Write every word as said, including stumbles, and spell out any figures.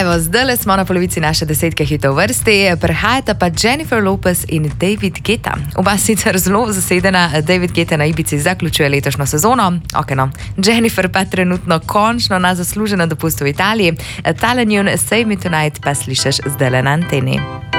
Evo, zdaj smo na polovici naše desetke hitov vrsti, prehajata pa Jennifer Lopez in David Guetta. Oba sicer zelo zasedena, David Guetta na Ibici zaključuje letošnjo sezono, ok no, Jennifer pa trenutno končno na zasluženo dopustu v Italiji. Tale njun Save Me Tonight pa slišiš zdaj na anteni.